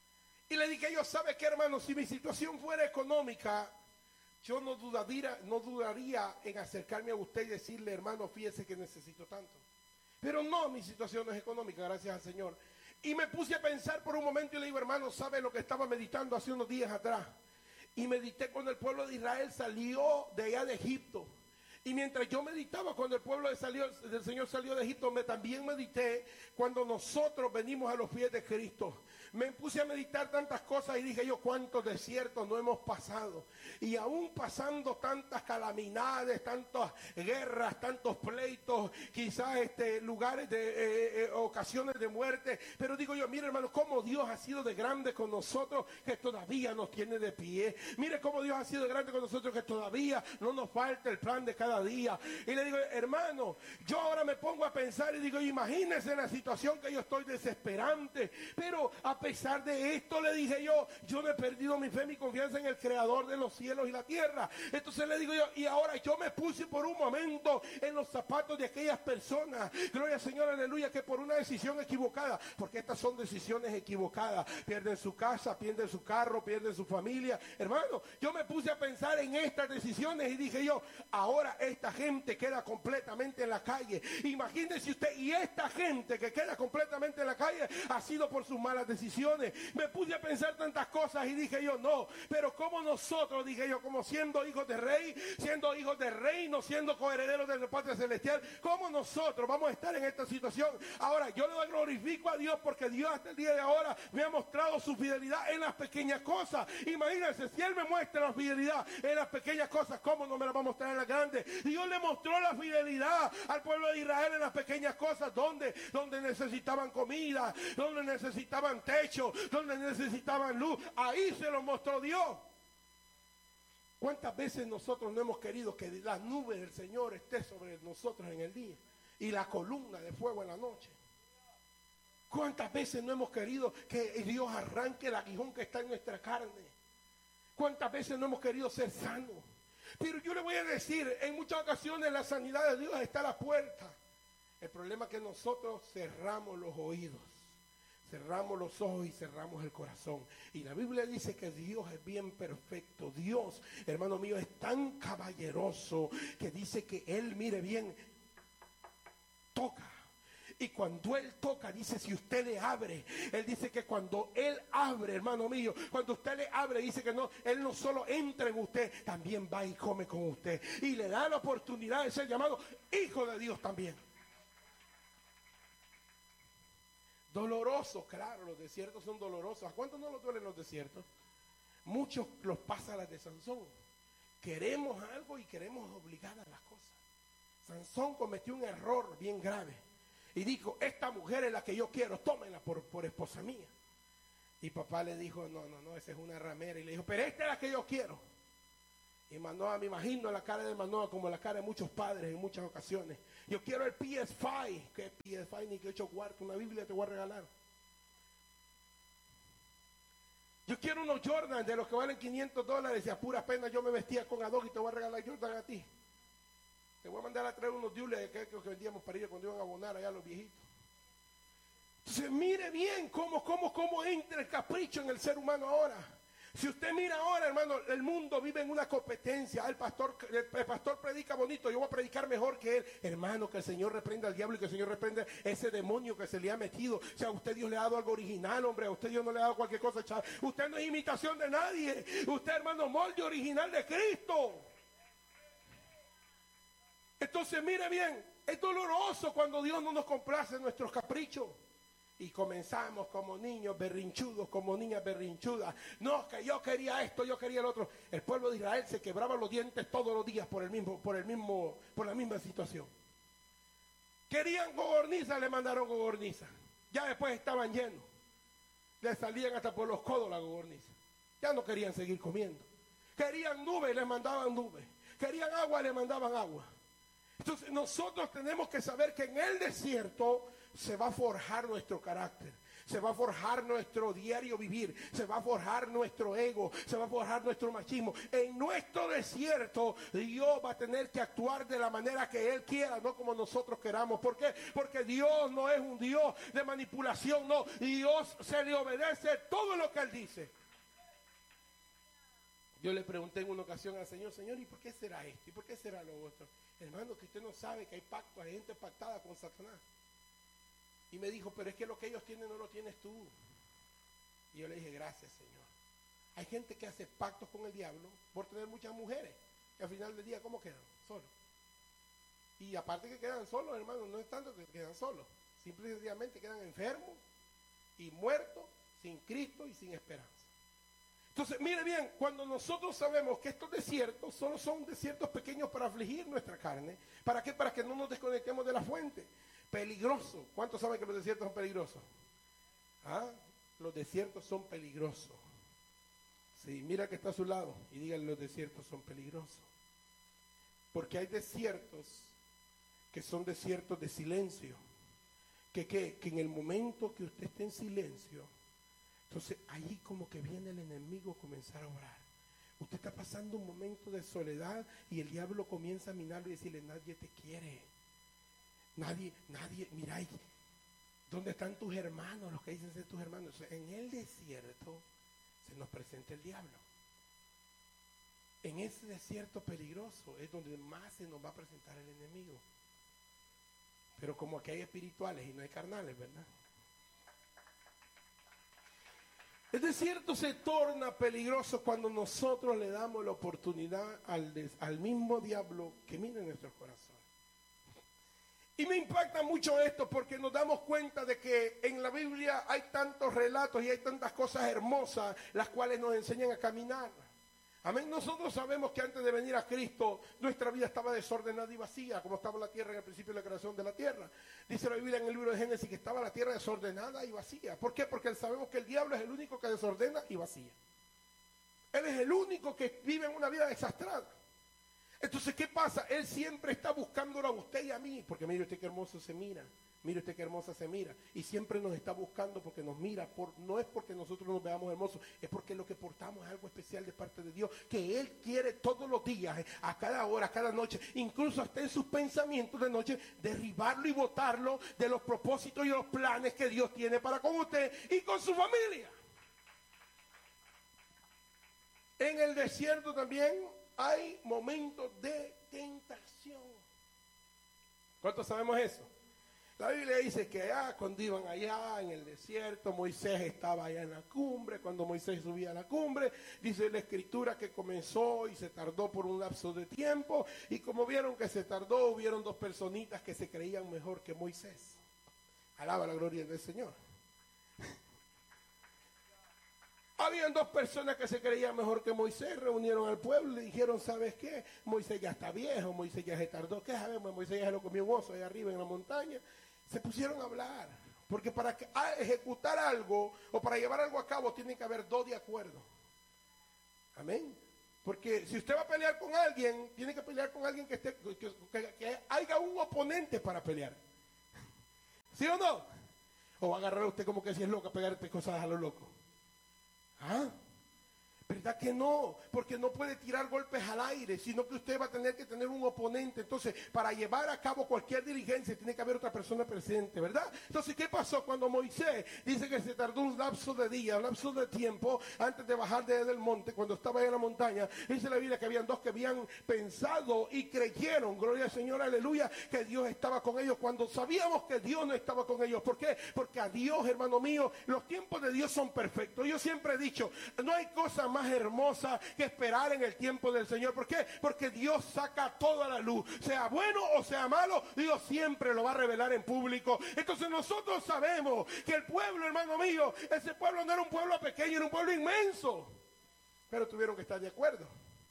Y le dije yo, ¿sabe qué, hermano? Si mi situación fuera económica, yo no dudaría, no dudaría en acercarme a usted y decirle, hermano, fíjese que necesito tanto. Pero no, mi situación no es económica, gracias al Señor. Y me puse a pensar por un momento y le digo, hermano, ¿sabe lo que estaba meditando hace unos días atrás? Y medité cuando el pueblo de Israel salió de allá de Egipto. Y mientras yo meditaba cuando el pueblo de salió, del Señor salió de Egipto, me también medité cuando nosotros venimos a los pies de Cristo. Me puse a meditar tantas cosas y dije yo, cuántos desiertos no hemos pasado. Y aún pasando tantas calamidades, tantas guerras, tantos pleitos, quizás este, lugares de eh, eh, ocasiones de muerte. Pero digo yo, mire hermano, cómo Dios ha sido de grande con nosotros que todavía nos tiene de pie. Mire cómo Dios ha sido de grande con nosotros que todavía no nos falta el plan de cada día. Y le digo, hermano, yo ahora me pongo a pensar y digo, imagínense la situación que yo estoy desesperante. Pero a A pesar de esto, le dije yo, yo no he perdido mi fe, mi confianza en el creador de los cielos y la tierra. Entonces le digo yo, y ahora yo me puse por un momento en los zapatos de aquellas personas, gloria al Señor, aleluya, que por una decisión equivocada, porque estas son decisiones equivocadas, pierden su casa, pierden su carro, pierden su familia. Hermano, yo me puse a pensar en estas decisiones y dije yo, ahora esta gente queda completamente en la calle. Imagínese usted, y esta gente que queda completamente en la calle ha sido por sus malas decisiones. Me puse a pensar tantas cosas y dije yo, no, pero como nosotros, dije yo, como siendo hijos de rey, siendo hijos de reino, siendo coherederos de la patria celestial, ¿cómo nosotros vamos a estar en esta situación? Ahora, yo le glorifico a Dios porque Dios hasta el día de ahora me ha mostrado su fidelidad en las pequeñas cosas. Imagínense, si Él me muestra la fidelidad en las pequeñas cosas, ¿cómo no me la va a mostrar en las grandes? Dios le mostró la fidelidad al pueblo de Israel en las pequeñas cosas, donde, donde necesitaban comida, donde necesitaban techo, donde necesitaban luz, ahí se lo mostró Dios. ¿Cuántas veces nosotros no hemos querido que las nubes del Señor esté sobre nosotros en el día y la columna de fuego en la noche? ¿Cuántas veces no hemos querido que Dios arranque el aguijón que está en nuestra carne? ¿Cuántas veces no hemos querido ser sanos? Pero yo le voy a decir, en muchas ocasiones la sanidad de Dios está a la puerta. El problema es que nosotros cerramos los oídos, cerramos los ojos y cerramos el corazón. Y la Biblia dice que Dios es bien perfecto. Dios, hermano mío, es tan caballeroso que dice que Él, mire bien, toca Y cuando Él toca, dice, si usted le abre, Él dice que cuando Él abre, hermano mío, cuando usted le abre, dice que no, Él no solo entra en usted, también va y come con usted. Y le da la oportunidad de ser llamado hijo de Dios también. Doloroso, claro, los desiertos son dolorosos. ¿A cuántos no los duelen los desiertos? Muchos los pasan las de Sansón. Queremos algo y queremos obligar a las cosas. Sansón cometió un error bien grave. Y dijo, esta mujer es la que yo quiero, tómenla por, por esposa mía. Y papá le dijo, no, no, no, esa es una ramera. Y le dijo, pero esta es la que yo quiero. Y Manoah, me imagino la cara de Manoah como la cara de muchos padres en muchas ocasiones. Yo quiero el P S cinco. ¿Qué P S cinco? Ni que ocho cuartos, una Biblia te voy a regalar. Yo quiero unos Jordan de los que valen quinientos dólares y a pura pena yo me vestía con Adog y te voy a regalar Jordan a ti. Te voy a mandar a traer unos diules que, que vendíamos para ir cuando iban a abonar allá a los viejitos. Entonces mire bien cómo, cómo, cómo entra el capricho en el ser humano ahora. Si usted mira ahora, hermano, el mundo vive en una competencia. El pastor, el, el pastor predica bonito, yo voy a predicar mejor que él. Hermano, que el Señor reprenda al diablo y que el Señor reprenda ese demonio que se le ha metido. O sea, a usted Dios le ha dado algo original, hombre. A usted Dios no le ha dado cualquier cosa, chaval. Usted no es imitación de nadie. Usted, hermano, molde original de Cristo. Entonces, mire bien, es doloroso cuando Dios no nos complace en nuestros caprichos. Y comenzamos como niños berrinchudos, como niñas berrinchudas. No, que yo quería esto, yo quería el otro. El pueblo de Israel se quebraba los dientes todos los días por el mismo, por el mismo, por la misma situación. Querían gogorniza, le mandaron gogorniza. Ya después estaban llenos. Le salían hasta por los codos la gogorniza. Ya no querían seguir comiendo. Querían nubes, les mandaban nubes. Querían agua, les mandaban agua. Entonces nosotros tenemos que saber que en el desierto se va a forjar nuestro carácter, se va a forjar nuestro diario vivir, se va a forjar nuestro ego, se va a forjar nuestro machismo. En nuestro desierto Dios va a tener que actuar de la manera que Él quiera, no como nosotros queramos. ¿Por qué? Porque Dios no es un Dios de manipulación, no. Dios se le obedece todo lo que Él dice. Yo le pregunté en una ocasión al Señor, Señor, ¿y por qué será esto? ¿Y por qué será lo otro? Hermano, que usted no sabe que hay pactos, hay gente pactada con Satanás. Y me dijo, pero es que lo que ellos tienen no lo tienes tú. Y yo le dije, gracias, Señor. Hay gente que hace pactos con el diablo por tener muchas mujeres. Y al final del día, ¿cómo quedan? Solos. Y aparte que quedan solos, hermano, no es tanto que quedan solos. Simple y sencillamente quedan enfermos y muertos, sin Cristo y sin esperanza. Entonces, mire bien, cuando nosotros sabemos que estos desiertos solo son desiertos pequeños para afligir nuestra carne, ¿para qué? Para que no nos desconectemos de la fuente. Peligroso. ¿Cuántos saben que los desiertos son peligrosos? ¿Ah? Los desiertos son peligrosos. Sí, mira que está a su lado y díganle, los desiertos son peligrosos. Porque hay desiertos que son desiertos de silencio. Que, que, que en el momento que usted esté en silencio, entonces ahí como que viene el enemigo a comenzar a orar. Usted está pasando un momento de soledad y el diablo comienza a minarlo y decirle, nadie te quiere. Nadie, nadie, mira, ¿dónde están tus hermanos? Los que dicen ser tus hermanos. O sea, en el desierto se nos presenta el diablo. En ese desierto peligroso es donde más se nos va a presentar el enemigo. Pero como aquí hay espirituales y no hay carnales, ¿verdad? El desierto se torna peligroso cuando nosotros le damos la oportunidad al, des, al mismo diablo que mira en nuestros corazones. Y me impacta mucho esto porque nos damos cuenta de que en la Biblia hay tantos relatos y hay tantas cosas hermosas las cuales nos enseñan a caminar. Amén. Nosotros sabemos que antes de venir a Cristo nuestra vida estaba desordenada y vacía, como estaba la tierra en el principio de la creación de la tierra. Dice la Biblia en el libro de Génesis que estaba la tierra desordenada y vacía. ¿Por qué? Porque sabemos que el diablo es el único que desordena y vacía. Él es el único que vive en una vida desastrada. Entonces, ¿qué pasa? Él siempre está buscándolo a usted y a mí, porque mire usted qué hermoso se mira, mire usted qué hermosa se mira, y siempre nos está buscando porque nos mira, por, no es porque nosotros nos veamos hermosos, es porque lo que portamos es algo especial de parte de Dios, que Él quiere todos los días, a cada hora, a cada noche, incluso hasta en sus pensamientos de noche, derribarlo y botarlo de los propósitos y los planes que Dios tiene para con usted y con su familia. En el desierto también hay momentos de tentación. ¿Cuántos sabemos eso? La Biblia dice que ah, cuando iban allá en el desierto, Moisés estaba allá en la cumbre. Cuando Moisés subía a la cumbre, dice la escritura que comenzó y se tardó por un lapso de tiempo. Y como vieron que se tardó, hubieron dos personitas que se creían mejor que Moisés. Alaba la gloria del Señor. Habían dos personas que se creían mejor que Moisés, reunieron al pueblo y le dijeron, ¿sabes qué? Moisés ya está viejo, Moisés ya se tardó. ¿Qué sabemos? Moisés ya se lo comió un oso allá arriba en la montaña. Se pusieron a hablar, porque para que, a ejecutar algo o para llevar algo a cabo tiene que haber dos de acuerdo. Amén. Porque si usted va a pelear con alguien, tiene que pelear con alguien que esté, que, que, que haya un oponente para pelear. ¿Sí o no? O va a agarrar a usted como que si es loco a pegarte cosas a lo loco. ¿Ah? ¿Verdad que no? Porque no puede tirar golpes al aire, sino que usted va a tener que tener un oponente. Entonces, para llevar a cabo cualquier diligencia, tiene que haber otra persona presente, ¿verdad? Entonces, ¿qué pasó cuando Moisés dice que se tardó un lapso de día, un lapso de tiempo, antes de bajar desde el monte, cuando estaba en la montaña? Dice la Biblia que habían dos que habían pensado y creyeron, gloria al Señor, aleluya, que Dios estaba con ellos, cuando sabíamos que Dios no estaba con ellos. ¿Por qué? Porque a Dios, hermano mío, los tiempos de Dios son perfectos. Yo siempre he dicho, no hay cosa más más hermosa que esperar en el tiempo del Señor. ¿Por qué? Porque Dios saca toda la luz, sea bueno o sea malo, Dios siempre lo va a revelar en público. Entonces nosotros sabemos que el pueblo, hermano mío, ese pueblo no era un pueblo pequeño, era un pueblo inmenso, pero tuvieron que estar de acuerdo.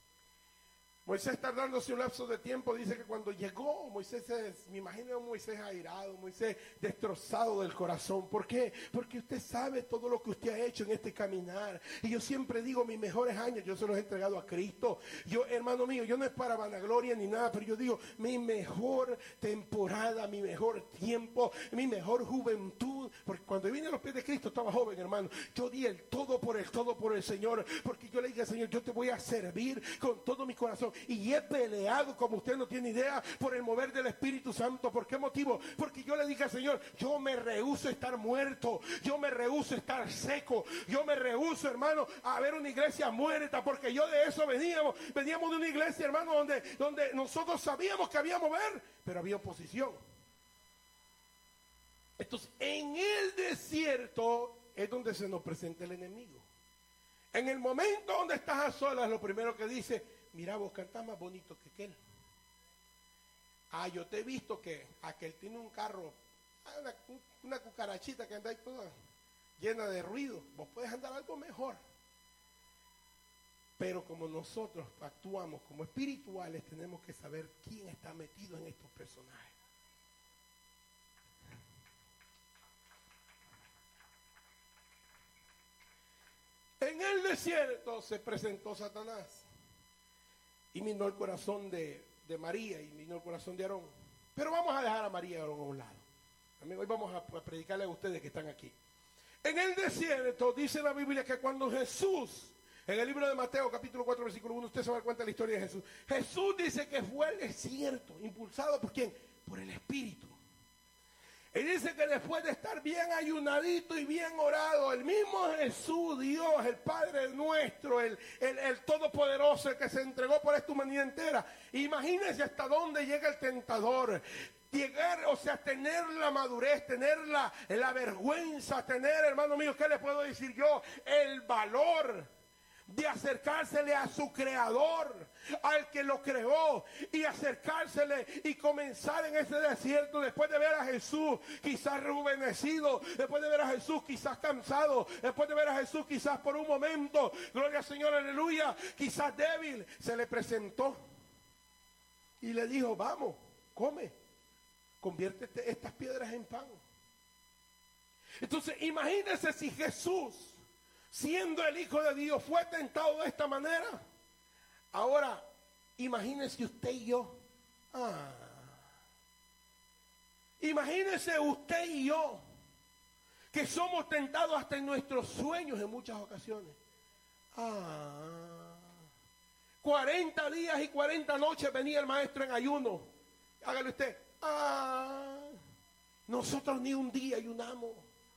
Moisés, tardándose un lapso de tiempo, dice que cuando llegó, Moisés, es, me imagino a Moisés airado, Moisés destrozado del corazón. ¿Por qué? Porque usted sabe todo lo que usted ha hecho en este caminar. Y yo siempre digo, mis mejores años, yo se los he entregado a Cristo. Yo, hermano mío, yo no es para vanagloria ni nada, pero yo digo, mi mejor temporada, mi mejor tiempo, mi mejor juventud. Porque cuando vine a los pies de Cristo estaba joven, hermano. Yo di el todo por el todo por el Señor. Porque yo le dije, Señor, yo te voy a servir con todo mi corazón. Y he peleado, como usted no tiene idea, por el mover del Espíritu Santo. ¿Por qué motivo? Porque yo le dije al Señor, yo me rehúso a estar muerto, yo me rehúso a estar seco, yo me rehúso, hermano, a ver una iglesia muerta, porque yo de eso veníamos, veníamos de una iglesia, hermano, donde, donde nosotros sabíamos que había mover, pero había oposición. Entonces, en el desierto es donde se nos presenta el enemigo. En el momento donde estás a solas, lo primero que dice, mira, vos cantás más bonito que aquel. Ah, yo te he visto que aquel tiene un carro, una, una cucarachita que anda ahí toda llena de ruido. Vos puedes andar algo mejor. Pero como nosotros actuamos como espirituales, tenemos que saber quién está metido en estos personajes. En el desierto se presentó Satanás. Y minó el corazón de, de María y minó el corazón de Aarón. Pero vamos a dejar a María y a Aarón a un lado. También hoy vamos a, a predicarle a ustedes que están aquí. En el desierto dice la Biblia que cuando Jesús, en el libro de Mateo capítulo cuatro versículo uno, usted se va a dar cuenta de la historia de Jesús. Jesús dice que fue al desierto, impulsado por ¿quién? Por el Espíritu. Y dice que después de estar bien ayunadito y bien orado, el mismo Jesús, Dios, el Padre nuestro, el, el, el Todopoderoso, el que se entregó por esta humanidad entera. Imagínense hasta dónde llega el tentador. Llegar, o sea, tener la madurez, tener la, la vergüenza, tener, hermano mío, ¿qué le puedo decir yo? El valor de acercársele a su creador, al que lo creó, y acercársele y comenzar en ese desierto después de ver a Jesús quizás rejuvenecido, después de ver a Jesús quizás cansado, después de ver a Jesús quizás por un momento, gloria al Señor, aleluya, quizás débil, se le presentó y le dijo, vamos, come, conviértete estas piedras en pan. Entonces imagínense si Jesús, siendo el Hijo de Dios, fue tentado de esta manera. Ahora, imagínese usted y yo. Ah. Imagínese usted y yo, que somos tentados hasta en nuestros sueños en muchas ocasiones. Ah. cuarenta días y cuarenta noches venía el maestro en ayuno. Hágale usted. Ah. Nosotros ni un día ayunamos.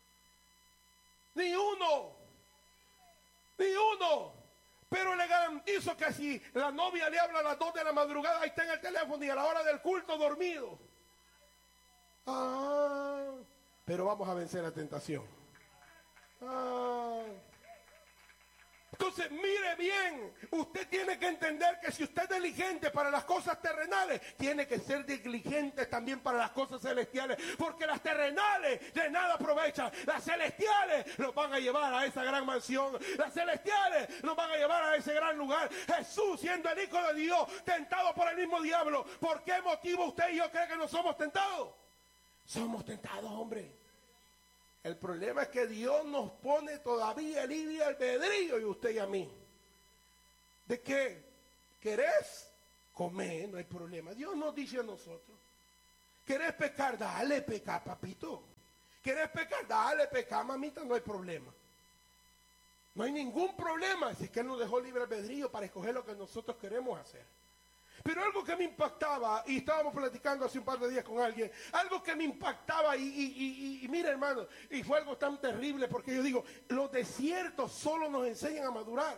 Ni uno. Ni uno. Pero le garantizo que si la novia le habla a las dos de la madrugada, ahí está en el teléfono y a la hora del culto dormido. Ah, pero vamos a vencer la tentación. Ah. Entonces, mire bien, usted tiene que entender que si usted es diligente para las cosas terrenales, tiene que ser diligente también para las cosas celestiales, porque las terrenales de nada aprovechan, las celestiales nos van a llevar a esa gran mansión, las celestiales nos van a llevar a ese gran lugar. Jesús, siendo el Hijo de Dios, tentado por el mismo diablo, ¿por qué motivo usted y yo creen que no somos tentados? Somos tentados, hombre. El problema es que Dios nos pone todavía el libre albedrío, y usted y a mí. ¿De qué? ¿Querés comer? No hay problema. Dios nos dice a nosotros. ¿Querés pecar? Dale, pecar, papito. ¿Querés pecar? Dale, pecar, mamita, no hay problema. No hay ningún problema. Si es que Él nos dejó libre albedrío para escoger lo que nosotros queremos hacer. Pero algo que me impactaba, y estábamos platicando hace un par de días con alguien, algo que me impactaba, y, y, y, y mira, hermano, y fue algo tan terrible, porque yo digo, los desiertos solo nos enseñan a madurar.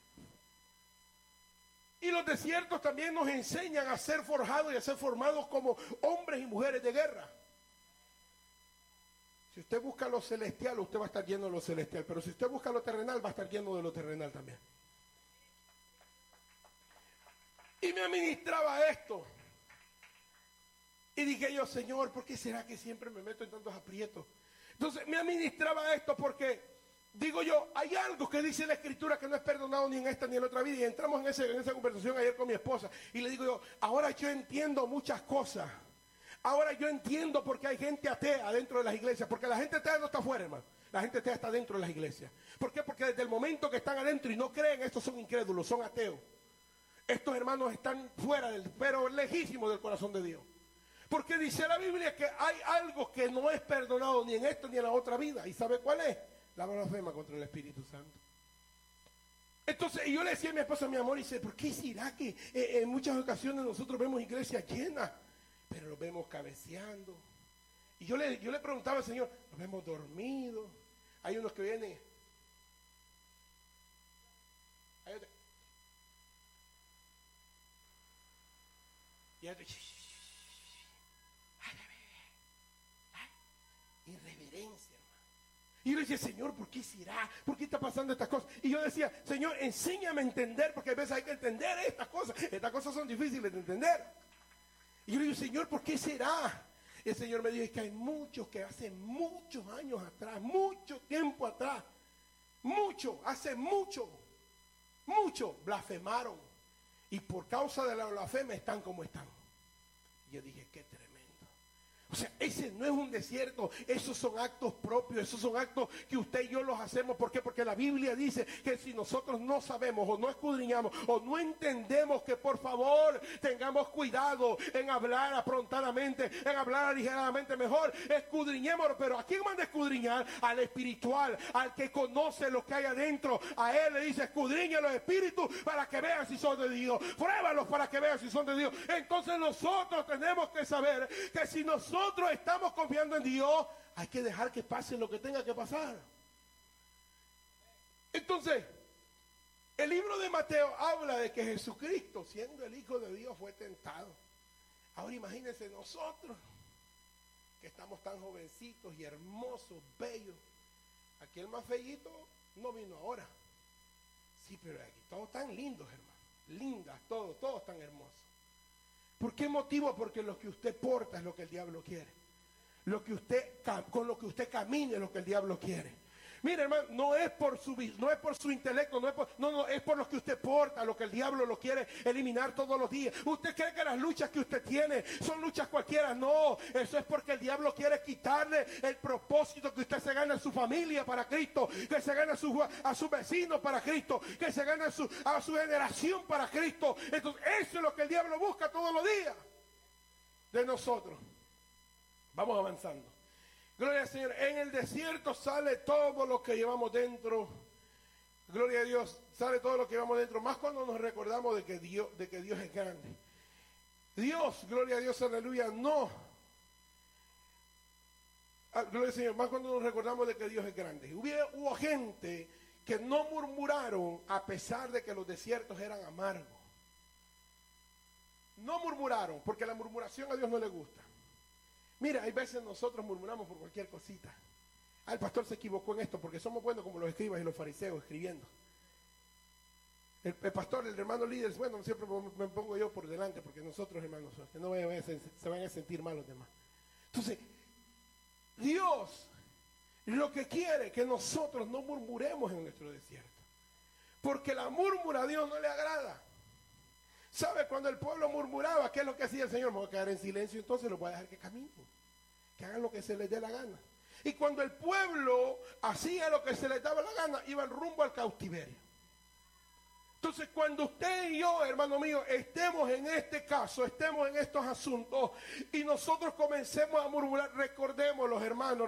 Y los desiertos también nos enseñan a ser forjados y a ser formados como hombres y mujeres de guerra. Si usted busca lo celestial, usted va a estar lleno de lo celestial, pero si usted busca lo terrenal, va a estar lleno de lo terrenal también. Y me administraba esto. Y dije yo, Señor, ¿por qué será que siempre me meto en tantos aprietos? Entonces me administraba esto porque, digo yo, hay algo que dice la Escritura que no es perdonado ni en esta ni en la otra vida. Y entramos en, ese, en esa conversación ayer con mi esposa. Y le digo yo, ahora yo entiendo muchas cosas. Ahora yo entiendo por qué hay gente atea dentro de las iglesias. Porque la gente atea no está afuera, hermano. La gente atea está dentro de las iglesias. ¿Por qué? Porque desde el momento que están adentro y no creen, estos son incrédulos, son ateos. Estos hermanos están fuera del, pero lejísimos del corazón de Dios. Porque dice la Biblia que hay algo que no es perdonado ni en esto ni en la otra vida. ¿Y sabe cuál es? La blasfema contra el Espíritu Santo. Entonces, y yo le decía a mi esposa, mi amor, y dice, ¿por qué será que eh, en muchas ocasiones nosotros vemos iglesias llenas, pero los vemos cabeceando? Y yo le, yo le preguntaba al Señor, los vemos dormidos. Hay unos que vienen. Hay otros. Y otros. Irreverencia, hermano. Y yo le decía, Señor, ¿por qué será? ¿Por qué está pasando estas cosas? Y yo decía, Señor, enséñame a entender, porque a veces hay que entender estas cosas. Estas cosas son difíciles de entender. Y yo le digo, Señor, ¿por qué será? Y el Señor me dijo, es que hay muchos que hace muchos años atrás, mucho tiempo atrás, mucho, hace mucho, mucho, blasfemaron. Y por causa de la blasfema están como están. Y yo dije, qué tremendo. O sea, ese no es un desierto, esos son actos propios, esos son actos que usted y yo los hacemos. ¿Por qué? Porque la Biblia dice que si nosotros no sabemos o no escudriñamos o no entendemos, que por favor tengamos cuidado en hablar aprontadamente, en hablar aligeradamente, mejor escudriñémoslo. Pero ¿a quién manda escudriñar? Al espiritual, al que conoce lo que hay adentro. A él le dice, escudriña los espíritus para que vean si son de Dios, pruébalos para que vean si son de Dios. Entonces nosotros tenemos que saber que si nosotros Nosotros estamos confiando en Dios, hay que dejar que pase lo que tenga que pasar. Entonces, el libro de Mateo habla de que Jesucristo, siendo el Hijo de Dios, fue tentado. Ahora imagínense nosotros, que estamos tan jovencitos y hermosos, bellos. Aquí el más feíto no vino ahora. Sí, pero aquí todos tan lindos, hermano. Lindas, todos, todos tan hermosos. ¿Por qué motivo? Porque lo que usted porta es lo que el diablo quiere. Lo que usted, con lo que usted camine es lo que el diablo quiere. Mire, hermano, no es por su, no es por su intelecto, no es por, no, no, es por lo que usted porta, lo que el diablo lo quiere eliminar todos los días. ¿Usted cree que las luchas que usted tiene son luchas cualquiera? No, eso es porque el diablo quiere quitarle el propósito que usted se gana a su familia para Cristo, que se gana a sus a su vecinos para Cristo, que se gana a su, a su generación para Cristo. Entonces, eso es lo que el diablo busca todos los días de nosotros. Vamos avanzando. Gloria al Señor. En el desierto sale todo lo que llevamos dentro. Gloria a Dios. Sale todo lo que llevamos dentro. Más cuando nos recordamos de que Dios, de que Dios es grande. Dios, gloria a Dios, aleluya, no. Ah, gloria al Señor. Más cuando nos recordamos de que Dios es grande. Hubo, hubo gente que no murmuraron a pesar de que los desiertos eran amargos. No murmuraron, porque la murmuración a Dios no le gusta. Mira, hay veces nosotros murmuramos por cualquier cosita. Ah, el pastor se equivocó en esto porque somos buenos como los escribas y los fariseos escribiendo. El, el pastor, el hermano líder, bueno, siempre me pongo yo por delante porque nosotros, hermanos, que no vayan a, se van a sentir mal los demás. Entonces, Dios lo que quiere es que nosotros no murmuremos en nuestro desierto. Porque la murmura a Dios no le agrada. ¿Sabe? Cuando el pueblo murmuraba, ¿qué es lo que hacía el Señor? Me voy a quedar en silencio, entonces los voy a dejar que caminen. Que hagan lo que se les dé la gana. Y cuando el pueblo hacía lo que se les daba la gana, iban rumbo al cautiverio. Entonces, cuando usted y yo, hermano mío, estemos en este caso, estemos en estos asuntos, y nosotros comencemos a murmurar, recordemos, los hermanos,